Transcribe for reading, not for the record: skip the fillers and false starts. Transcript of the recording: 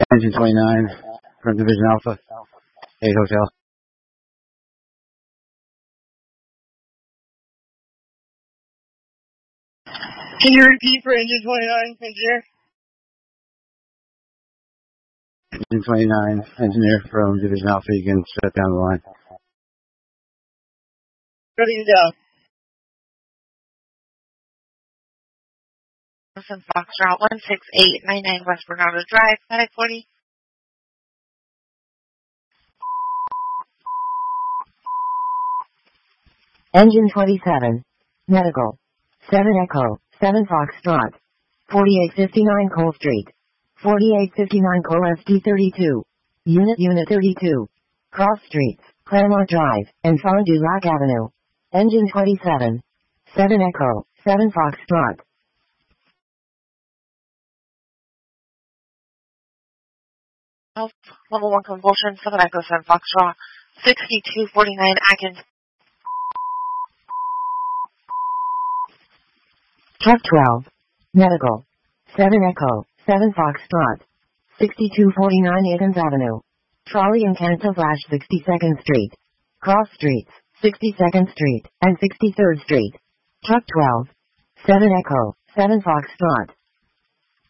Engine 29 from Division Alpha, 8 Hotel. Can you repeat for Engine 29, engineer? Engine 29, engineer from Division Alpha, you can shut down the line. Shutting it down. Listen, Foxtrot 16899 West Bernardo Drive, Medic 40. Engine 27, Medical, 7 Echo, 7 Foxtrot, 4859 Cole Street, 4859 Cole SD32, Unit 32, Cross Streets, Claremont Drive, and Fond du Lac Avenue. Engine 27, 7 Echo, 7 Foxtrot. Level 1 convulsion, 7 Echo 7 Foxtrot, 6249 Atkins. Truck 12, Medical, 7 Echo, 7 Foxtrot, 6249 Athens Avenue. Trolley in Canton Flash 62nd Street, Cross Streets, 62nd Street, and 63rd Street. Truck 12, 7 Echo, 7 Foxtrot.